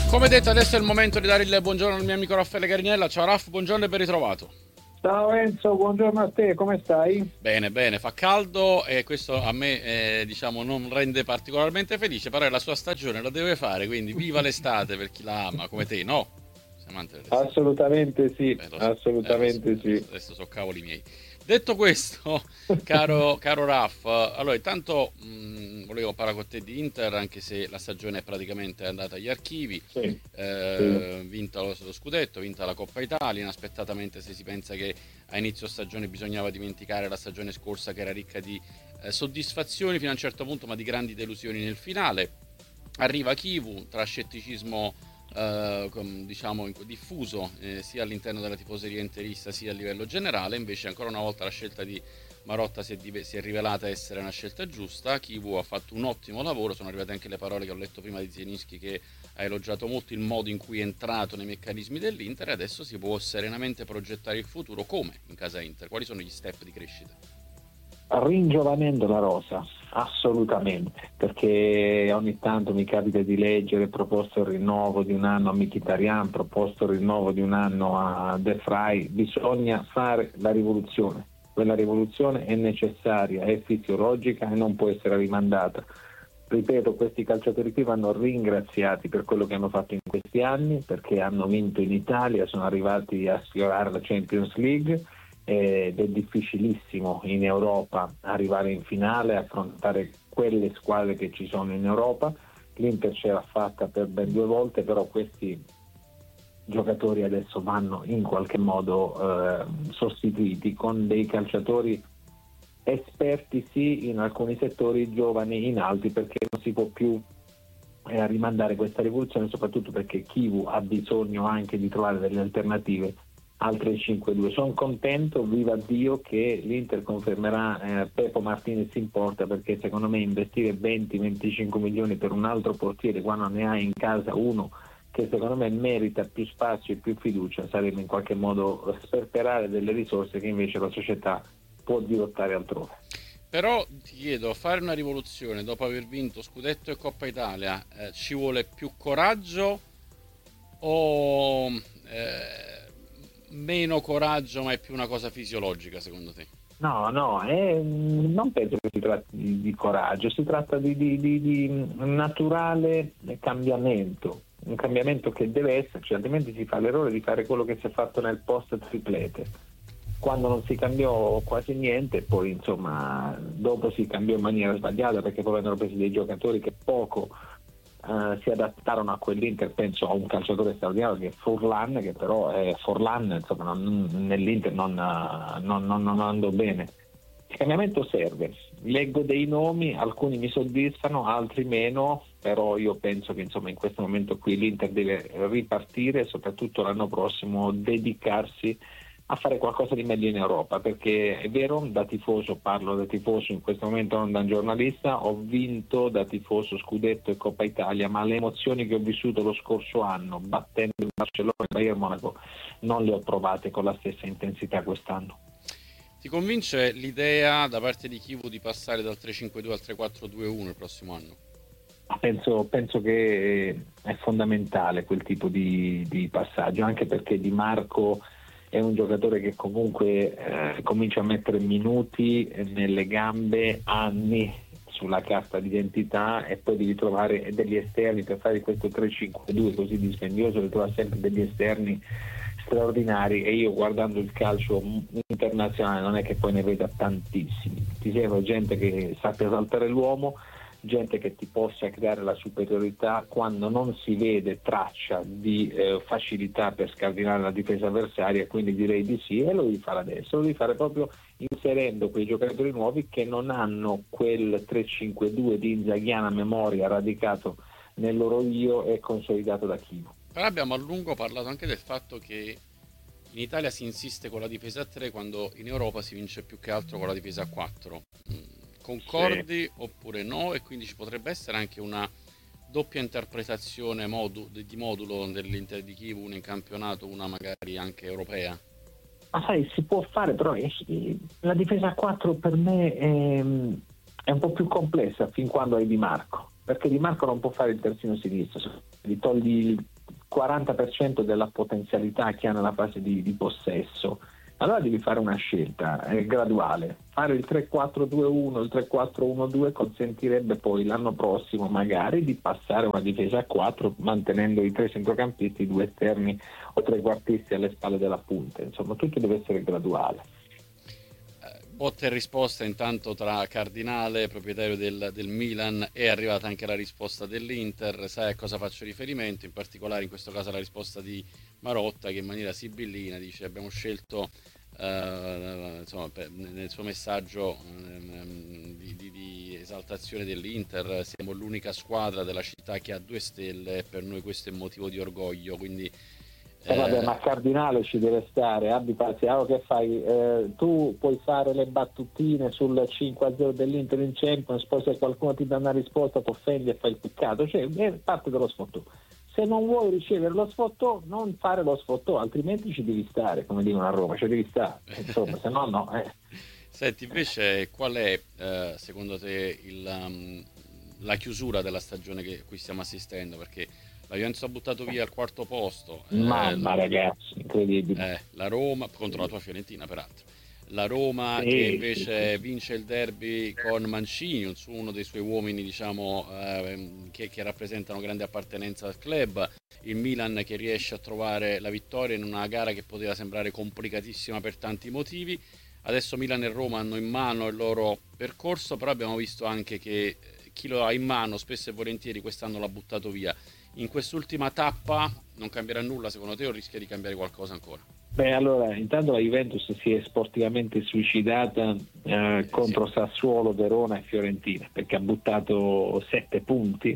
Come detto, adesso è il momento di dare il buongiorno al mio amico Raffaele Carinella. Ciao Raff, buongiorno e ben ritrovato. Ciao Enzo, buongiorno a te, come stai? Bene, bene, fa caldo e questo a me diciamo non rende particolarmente felice, però è la sua stagione, lo deve fare, quindi viva l'estate per chi la ama, come te, no? Sei amante dell'estate. Assolutamente sì, Lo so, assolutamente sì. adesso so cavoli miei. Detto questo, caro Raff, allora intanto volevo parlare con te di Inter, anche se la stagione è praticamente andata agli archivi, Sì, sì. vinta lo scudetto, vinta la Coppa Italia, inaspettatamente se si pensa che a inizio stagione bisognava dimenticare la stagione scorsa che era ricca di soddisfazioni fino a un certo punto, ma di grandi delusioni nel finale. Arriva Kivu tra scetticismo diciamo diffuso sia all'interno della tifoseria interista sia a livello generale. Invece ancora una volta la scelta di Marotta si è rivelata essere una scelta giusta. Kivu ha fatto un ottimo lavoro, sono arrivate anche le parole che ho letto prima di Zielinski, che ha elogiato molto il modo in cui è entrato nei meccanismi dell'Inter, e adesso si può serenamente progettare il futuro. Come in casa Inter? Quali sono gli step di crescita? Ringiovanendo la rosa, assolutamente, perché ogni tanto mi capita di leggere proposto il rinnovo di un anno a Mkhitaryan, proposto il rinnovo di un anno a De Vrij. Bisogna fare la rivoluzione, quella rivoluzione è necessaria, è fisiologica e non può essere rimandata. Ripeto, questi calciatori qui vanno ringraziati per quello che hanno fatto in questi anni, perché hanno vinto in Italia, sono arrivati a sfiorare la Champions League ed è difficilissimo in Europa arrivare in finale, affrontare quelle squadre che ci sono in Europa. L'Inter ce l'ha fatta per ben 2 volte, però questi giocatori adesso vanno in qualche modo sostituiti con dei calciatori esperti sì in alcuni settori, giovani in altri, perché non si può più rimandare questa rivoluzione, soprattutto perché Kivu ha bisogno anche di trovare delle alternative al 3-5-2. Sono contento, viva Dio, che l'Inter confermerà Pepo Martinez in porta, perché secondo me investire 20-25 milioni per un altro portiere quando ne hai in casa uno che secondo me merita più spazio e più fiducia sarebbe in qualche modo sperperare delle risorse che invece la società può dirottare altrove. Però ti chiedo, fare una rivoluzione dopo aver vinto Scudetto e Coppa Italia, ci vuole più coraggio o meno coraggio, ma è più una cosa fisiologica secondo te? No, no, non penso che si tratti di coraggio, si tratta di naturale cambiamento, un cambiamento che deve esserci, altrimenti si fa l'errore di fare quello che si è fatto nel post triplete, quando non si cambiò quasi niente, poi insomma dopo si cambiò in maniera sbagliata, perché poi vennero presi dei giocatori che poco si adattarono a quell'Inter. Penso a un calciatore straordinario che è Forlan, che però Forlan insomma, nell'Inter non andò bene. Il cambiamento serve, leggo dei nomi, alcuni mi soddisfano, altri meno, però io penso che insomma in questo momento qui l'Inter deve ripartire e soprattutto l'anno prossimo dedicarsi a fare qualcosa di meglio in Europa, perché è vero, da tifoso, parlo da tifoso in questo momento, non da giornalista, ho vinto da tifoso Scudetto e Coppa Italia, ma le emozioni che ho vissuto lo scorso anno battendo il Barcellona e il Bayern Monaco non le ho provate con la stessa intensità quest'anno. Ti convince l'idea da parte di Kivu di passare dal 3-5-2 al 3-4-2-1 il prossimo anno? Penso che è fondamentale quel tipo di passaggio, anche perché Di Marco è un giocatore che comunque comincia a mettere minuti nelle gambe, anni sulla carta d'identità, e poi devi trovare degli esterni per fare questo 3-5-2 così dispendioso, devi trovare sempre degli esterni straordinari, e io guardando il calcio internazionale non è che poi ne veda tantissimi. Ti serve gente che sappia saltare l'uomo, gente che ti possa creare la superiorità quando non si vede traccia di facilità per scardinare la difesa avversaria, quindi direi di sì, e lo devi fare adesso, lo devi fare proprio inserendo quei giocatori nuovi che non hanno quel 3-5-2 di inzaghiana memoria radicato nel loro io e consolidato da Chino. Però abbiamo a lungo parlato anche del fatto che in Italia si insiste con la difesa a 3 quando in Europa si vince più che altro con la difesa a 4. Sì. Concordi oppure no? E quindi ci potrebbe essere anche una doppia interpretazione di modulo dell'Inter di Kiev, una in campionato, una magari anche europea? Ma sai, si può fare, però la difesa a 4 per me è un po' più complessa fin quando hai Di Marco, perché Di Marco non può fare il terzino sinistro, se gli togli 40% della potenzialità che ha nella fase di possesso. Allora devi fare una scelta graduale. Fare il 3-4-2-1, il 3-4-1-2 consentirebbe poi l'anno prossimo magari di passare una difesa a 4 mantenendo i 3 centrocampisti, 2 esterni o trequartisti alle spalle della punta. Insomma, tutto deve essere graduale. Botta e risposta intanto tra Cardinale, proprietario del Milan, è arrivata anche la risposta dell'Inter. Sai a cosa faccio riferimento? In particolare in questo caso la risposta di Marotta, che in maniera sibillina dice: abbiamo scelto insomma, nel suo messaggio di esaltazione dell'Inter, siamo l'unica squadra della città che ha 2 stelle e per noi questo è motivo di orgoglio, quindi vabbè, ma Cardinale ci deve stare, abbi pazienza. Che fai? Tu puoi fare le battutine sul 5-0 dell'Inter in Champions, poi se qualcuno ti dà una risposta ti offendi e fai il peccato, cioè è parte dello sfottò. Se non vuoi ricevere lo sfottò, non fare lo sfottò, altrimenti ci devi stare, come dicono a Roma, ci devi stare, insomma, se no no. Senti, invece qual è secondo te la chiusura della stagione a cui stiamo assistendo? Perché la Juventus ha buttato via al 4° posto. Mamma ragazzi, incredibile. La Roma, contro la tua Fiorentina peraltro. La Roma che invece vince il derby con Mancini, uno dei suoi uomini, diciamo, che rappresentano grande appartenenza al club. Il Milan che riesce a trovare la vittoria in una gara che poteva sembrare complicatissima per tanti motivi. Adesso Milan e Roma hanno in mano il loro percorso, però abbiamo visto anche che chi lo ha in mano spesso e volentieri quest'anno l'ha buttato via. In quest'ultima tappa non cambierà nulla secondo te o rischia di cambiare qualcosa ancora? Beh, allora, intanto la Juventus si è sportivamente suicidata contro Sassuolo, Verona e Fiorentina, perché ha buttato 7 punti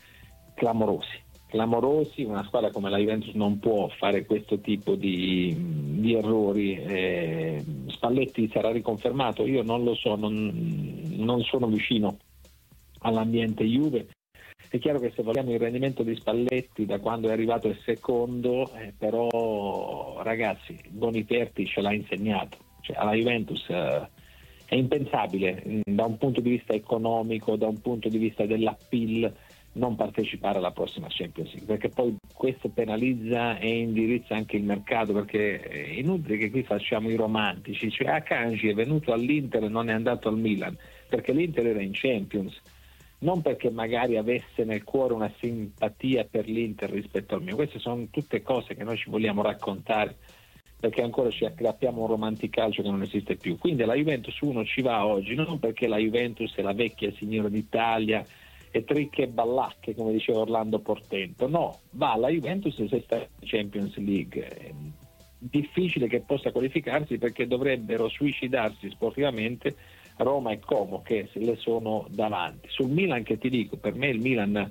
clamorosi. Una squadra come la Juventus non può fare questo tipo di errori. Spalletti sarà riconfermato? Io non lo so, non sono vicino all'ambiente Juve. È chiaro che se vogliamo il rendimento di Spalletti da quando è arrivato il secondo, però ragazzi, Boniperti ce l'ha insegnato, cioè alla Juventus è impensabile da un punto di vista economico, da un punto di vista dell'appeal, non partecipare alla prossima Champions League, perché poi questo penalizza e indirizza anche il mercato, perché è inutile che qui facciamo i romantici, cioè Akanji è venuto all'Inter e non è andato al Milan perché l'Inter era in Champions, non perché magari avesse nel cuore una simpatia per l'Inter rispetto al mio. Queste sono tutte cose che noi ci vogliamo raccontare, perché ancora ci aggrappiamo a un romanticalcio che non esiste più. Quindi la Juventus uno ci va oggi, non perché la Juventus è la vecchia signora d'Italia e tricche e ballacche, come diceva Orlando Portento. No, va alla Juventus se sta in Champions League. È difficile che possa qualificarsi perché dovrebbero suicidarsi sportivamente Roma e Como, che le sono davanti. Sul Milan, che ti dico, per me il Milan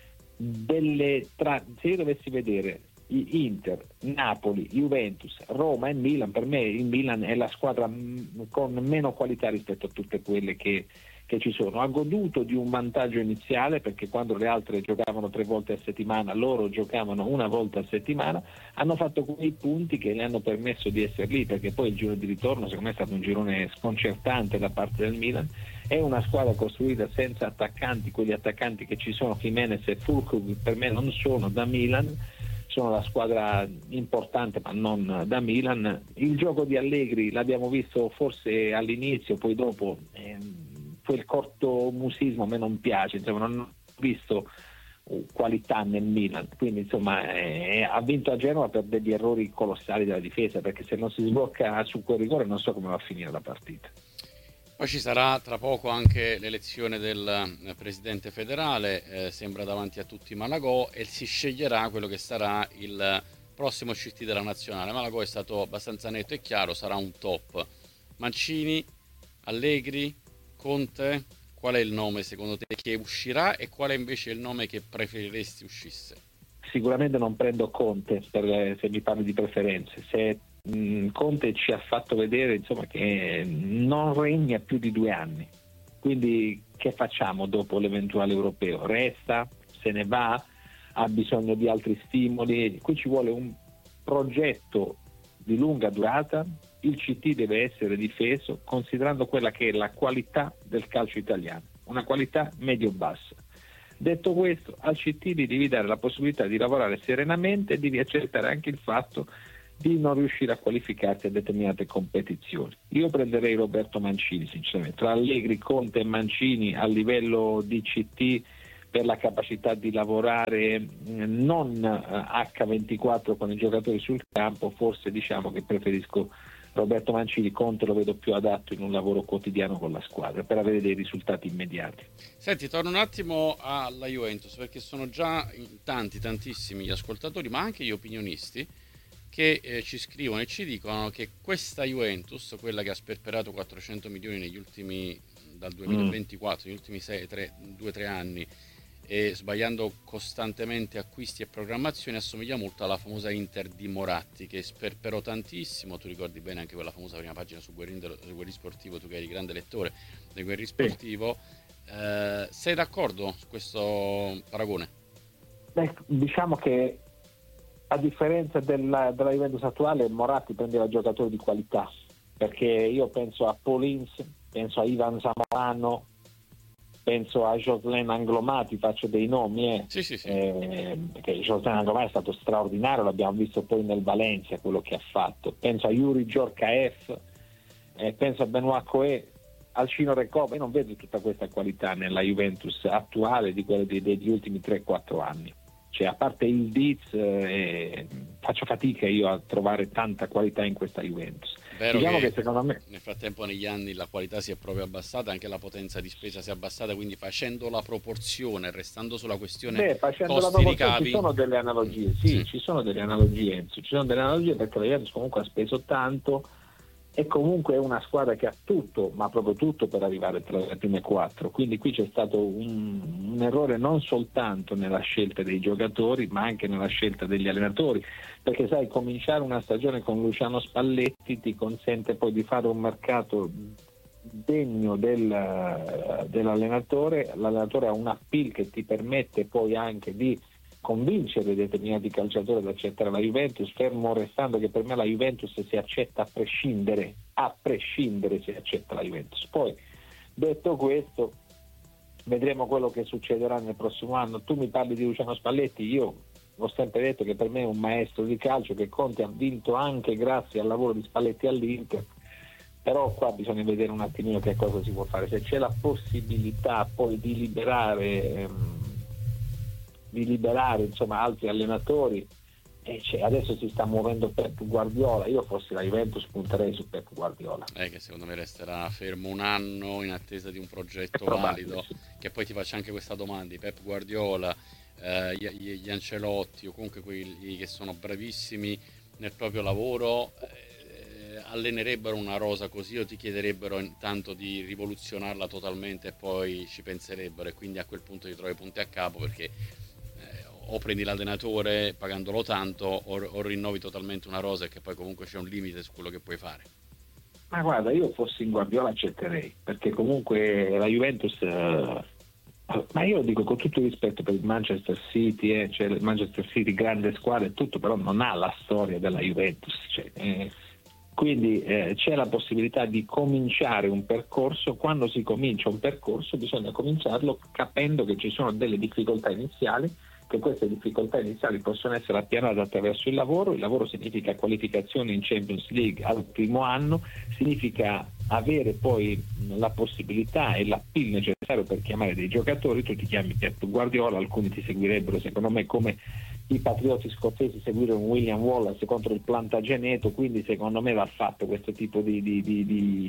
se io dovessi vedere Inter, Napoli, Juventus, Roma e Milan, per me il Milan è la squadra con meno qualità rispetto a tutte quelle che ci sono. Ha goduto di un vantaggio iniziale perché quando le altre giocavano 3 volte a settimana, loro giocavano 1 volta a settimana, hanno fatto quei punti che le hanno permesso di essere lì, perché poi il giro di ritorno secondo me è stato un girone sconcertante da parte del Milan. È una squadra costruita senza attaccanti, quegli attaccanti che ci sono, Jimenez e Fulkrug, per me non sono da Milan, sono la squadra importante ma non da Milan. Il gioco di Allegri l'abbiamo visto forse all'inizio, poi dopo quel cortomusismo a me non piace, insomma non ho visto qualità nel Milan, quindi insomma ha vinto a Genova per degli errori colossali della difesa, perché se non si sblocca su quel rigore non so come va a finire la partita. Poi ci sarà tra poco anche l'elezione del presidente federale, sembra davanti a tutti Malagò, e si sceglierà quello che sarà il prossimo CT della nazionale. Malagò è stato abbastanza netto e chiaro, sarà un top. Mancini, Allegri, Conte, qual è il nome secondo te che uscirà e qual è invece il nome che preferiresti uscisse? Sicuramente non prendo Conte se mi parli di preferenze. Se Conte ci ha fatto vedere insomma che non regna più di 2 anni, quindi che facciamo dopo l'eventuale europeo? Resta, se ne va, ha bisogno di altri stimoli? Qui ci vuole un progetto di lunga durata. Il CT deve essere difeso considerando quella che è la qualità del calcio italiano, una qualità medio-bassa. Detto questo, al CT gli devi dare la possibilità di lavorare serenamente e devi accettare anche il fatto di non riuscire a qualificarsi a determinate competizioni. Io prenderei Roberto Mancini, sinceramente, tra Allegri, Conte e Mancini a livello di CT, per la capacità di lavorare non H24 con i giocatori sul campo, forse diciamo che preferisco Roberto Mancini. Conte lo vedo più adatto in un lavoro quotidiano con la squadra per avere dei risultati immediati. Senti, torno un attimo alla Juventus, perché sono già tantissimi gli ascoltatori, ma anche gli opinionisti, che ci scrivono e ci dicono che questa Juventus, quella che ha sperperato 400 milioni negli ultimi, dal 2024, negli ultimi 2-3 anni, e sbagliando costantemente acquisti e programmazioni, assomiglia molto alla famosa Inter di Moratti, che sperperò tantissimo. Tu ricordi bene anche quella famosa prima pagina su Guerri Sportivo, tu che eri grande lettore di Guerri Sportivo. Sei d'accordo su questo paragone? Beh, diciamo che a differenza della Juventus attuale, Moratti prendeva giocatori di qualità, perché io penso a Paulins, penso a Ivan Zamorano, penso a Jocelyn Anglomati, faccio dei nomi, Sì. perché Jocelyn Anglomati è stato straordinario, l'abbiamo visto poi nel Valencia quello che ha fatto. Penso a Yuri Djorkaeff, penso a Benoit Coé, Alcino Recoba. Io non vedo tutta questa qualità nella Juventus attuale di quelle degli ultimi 3-4 anni. Cioè, a parte il Diz, faccio fatica io a trovare tanta qualità in questa Juventus. Vero, diciamo che secondo me nel frattempo negli anni la qualità si è proprio abbassata, anche la potenza di spesa si è abbassata, quindi facendo la proporzione, restando sulla questione costi-ricavi, ci sono delle analogie, ci sono delle analogie, Enzo, ci sono delle analogie, perché la Juventus comunque ha speso tanto e comunque è una squadra che ha tutto, ma proprio tutto, per arrivare tra le prime 4. Quindi qui c'è stato un errore non soltanto nella scelta dei giocatori, ma anche nella scelta degli allenatori, perché sai, cominciare una stagione con Luciano Spalletti ti consente poi di fare un mercato degno dell'allenatore. L'allenatore ha un appeal che ti permette poi anche di convincere determinati calciatori ad accettare la Juventus, fermo restando che per me la Juventus si accetta a prescindere si accetta la Juventus. Poi, detto questo, vedremo quello che succederà nel prossimo anno. Tu mi parli di Luciano Spalletti, io ho sempre detto che per me è un maestro di calcio, che Conte ha vinto anche grazie al lavoro di Spalletti all'Inter, però qua bisogna vedere un attimino che cosa si può fare, se c'è la possibilità poi di liberare insomma altri allenatori. Adesso si sta muovendo Pep Guardiola. Io fossi la Juventus punterei su Pep Guardiola, che secondo me resterà fermo un anno in attesa di un progetto valido, sì. Che poi ti faccio anche questa domanda: i Pep Guardiola, gli Ancelotti, o comunque quelli che sono bravissimi nel proprio lavoro, allenerebbero una rosa così, o ti chiederebbero intanto di rivoluzionarla totalmente e poi ci penserebbero, e quindi a quel punto ti trovi punti a capo, perché o prendi l'allenatore pagandolo tanto, o rinnovi totalmente una rosa, e che poi comunque c'è un limite su quello che puoi fare. Ma guarda, io fossi in Guardiola accetterei, perché comunque la Juventus, ma io dico con tutto il rispetto per il Manchester City, cioè il Manchester City grande squadra e tutto, però non ha la storia della Juventus, quindi c'è la possibilità di cominciare un percorso. Quando si comincia un percorso bisogna cominciarlo capendo che ci sono delle difficoltà iniziali, che queste difficoltà iniziali possono essere appianate attraverso il lavoro. Il lavoro significa qualificazione in Champions League al primo anno, significa avere poi la possibilità e l'appeal necessario per chiamare dei giocatori. Tu ti chiami Pep Guardiola, alcuni ti seguirebbero secondo me come i patrioti scozzesi seguirono William Wallace contro il Plantageneto, quindi secondo me va fatto questo tipo di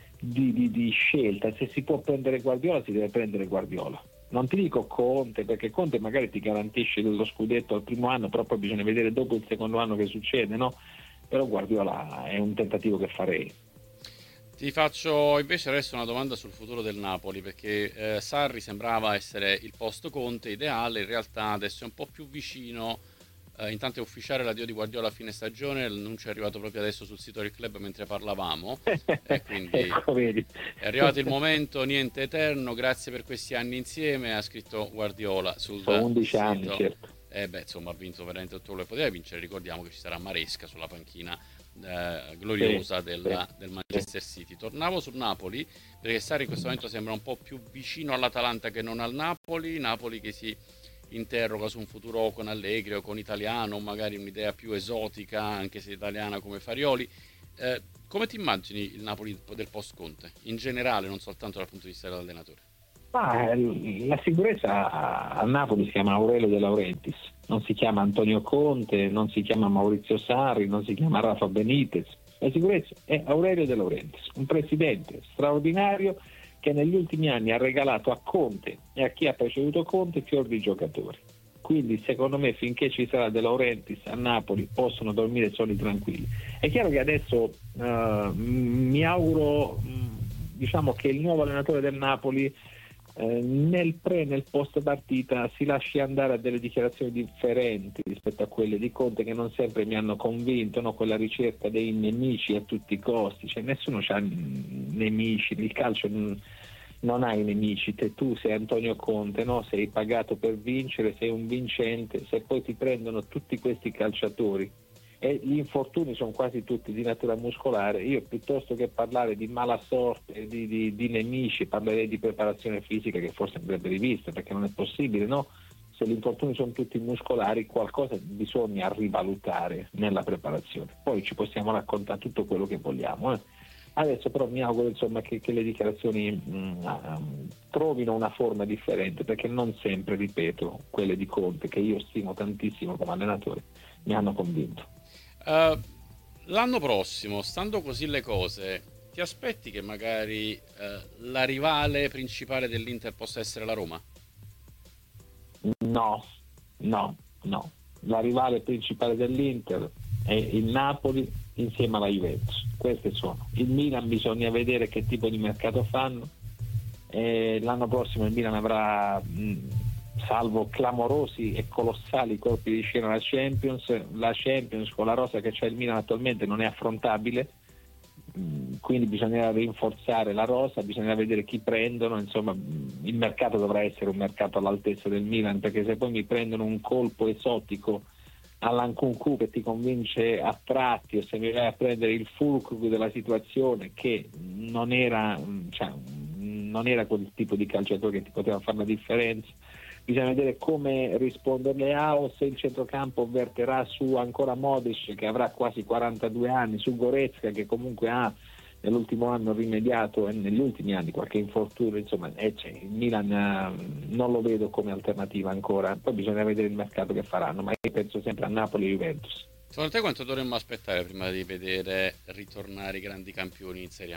scelta. Se si può prendere Guardiola si deve prendere Guardiola. Non ti dico Conte, perché Conte magari ti garantisce lo scudetto al primo anno, però poi bisogna vedere dopo il secondo anno che succede, no? Però Guardiola è un tentativo che farei. Ti faccio invece adesso una domanda sul futuro del Napoli, perché Sarri sembrava essere il post Conte ideale, in realtà adesso è un po' più vicino. Intanto è ufficiale l'addio di Guardiola a fine stagione, l'annuncio è arrivato proprio adesso sul sito del club mentre parlavamo, e quindi ecco, vedi. È arrivato il momento, niente eterno, grazie per questi anni insieme, ha scritto Guardiola sul Sono 11 sito. anni, certo. Insomma, ha vinto veramente tutto quello che poteva vincere. Ricordiamo che ci sarà Maresca sulla panchina gloriosa del Manchester City. Tornavo sul Napoli, perché Sarri in questo momento sembra un po' più vicino all'Atalanta che non al Napoli che si interroga su un futuro con Allegri o con Italiano, magari un'idea più esotica, anche se italiana, come Farioli. Come ti immagini il Napoli del post Conte, in generale, non soltanto dal punto di vista dell'allenatore? La sicurezza a Napoli si chiama Aurelio De Laurentiis, non si chiama Antonio Conte, non si chiama Maurizio Sarri, non si chiama Rafa Benitez. La sicurezza è Aurelio De Laurentiis, un presidente straordinario che negli ultimi anni ha regalato a Conte e a chi ha preceduto Conte fior di giocatori. Quindi secondo me finché ci sarà De Laurentiis a Napoli possono dormire soli tranquilli. È chiaro che adesso mi auguro che il nuovo allenatore del Napoli nel pre e nel post partita si lasci andare a delle dichiarazioni differenti rispetto a quelle di Conte, che non sempre mi hanno convinto, no? Quella ricerca dei nemici a tutti i costi, cioè nessuno ha nemici, il calcio non hai nemici, tu sei Antonio Conte, no? Sei pagato per vincere, sei un vincente. Se poi ti prendono tutti questi calciatori e gli infortuni sono quasi tutti di natura muscolare, io piuttosto che parlare di mala sorte, di nemici, parlerei di preparazione fisica, che forse andrebbe rivista, perché non è possibile, no? Se gli infortuni sono tutti muscolari, qualcosa bisogna rivalutare nella preparazione. Poi ci possiamo raccontare tutto quello che vogliamo. Adesso però mi auguro che le dichiarazioni trovino una forma differente, perché non sempre, ripeto, quelle di Conte, che io stimo tantissimo come allenatore, mi hanno convinto. L'anno prossimo, stando così le cose, ti aspetti che magari la rivale principale dell'Inter possa essere la Roma? No. La rivale principale dell'Inter è il Napoli insieme alla Juventus. Queste sono. Il Milan bisogna vedere che tipo di mercato fanno. L'anno prossimo il Milan avrà, salvo clamorosi e colossali colpi di scena, la Champions con la rosa che c'è il Milan attualmente non è affrontabile, quindi bisognerà rinforzare la rosa, bisognerà vedere chi prendono, insomma il mercato dovrà essere un mercato all'altezza del Milan, perché se poi mi prendono un colpo esotico all'Ankunku che ti convince a tratti, o se mi vai a prendere il fulcro della situazione, che non era quel tipo di calciatore che ti poteva fare la differenza. Bisogna vedere come risponde Leao, se il centrocampo verterà su ancora Modric, che avrà quasi 42 anni, su Goretzka, che comunque ha nell'ultimo anno rimediato, e negli ultimi anni qualche infortunio, insomma il Milan non lo vedo come alternativa ancora. Poi bisogna vedere il mercato che faranno, ma io penso sempre a Napoli e Juventus. Secondo te quanto dovremmo aspettare prima di vedere ritornare i grandi campioni in Serie A?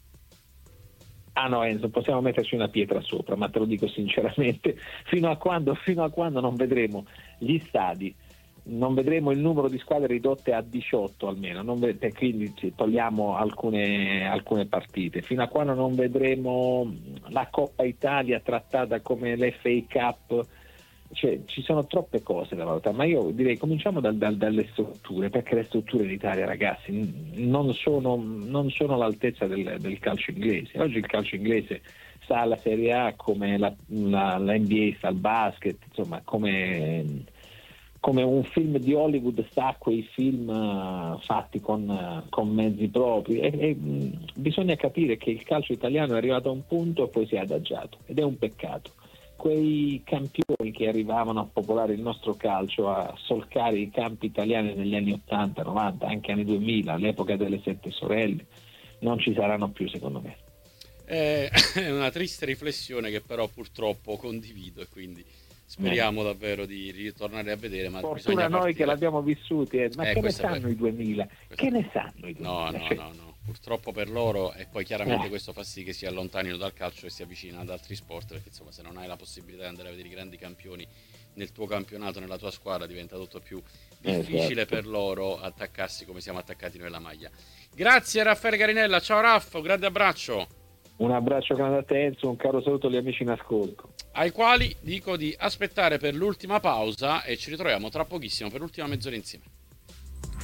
Ah no, Enzo, possiamo metterci una pietra sopra, ma te lo dico sinceramente, fino a quando non vedremo gli stadi, non vedremo il numero di squadre ridotte a 18 almeno, quindi togliamo alcune partite, fino a quando non vedremo la Coppa Italia trattata come l'FA Cup, cioè ci sono troppe cose da valutare, ma io direi cominciamo dalle strutture, perché le strutture in Italia, ragazzi, non sono all'altezza del calcio inglese. Oggi il calcio inglese sta alla Serie A come la NBA sta al basket, insomma come un film di Hollywood sta a quei film fatti con mezzi propri, e bisogna capire che il calcio italiano è arrivato a un punto e poi si è adagiato, ed è un peccato. Quei campioni che arrivavano a popolare il nostro calcio, a solcare i campi italiani negli anni 80, 90, anche anni 2000, all'epoca delle Sette Sorelle, non ci saranno più, secondo me. È una triste riflessione che però purtroppo condivido, e quindi speriamo davvero di ritornare a vedere. Ma fortuna noi che l'abbiamo vissuti, ma che ne sanno i 2000? Che ne sanno i 2000? No. Purtroppo per loro, e poi chiaramente questo fa sì che si allontanino dal calcio e si avvicinano ad altri sport, perché insomma se non hai la possibilità di andare a vedere i grandi campioni nel tuo campionato, nella tua squadra, diventa tutto più difficile per loro attaccarsi come siamo attaccati noi alla maglia. Grazie Raffaele Garinella, ciao Raff, un grande abbraccio. Un abbraccio grande a te Enzo, un caro saluto agli amici in ascolto. Ai quali dico di aspettare per l'ultima pausa, e ci ritroviamo tra pochissimo per l'ultima mezz'ora insieme.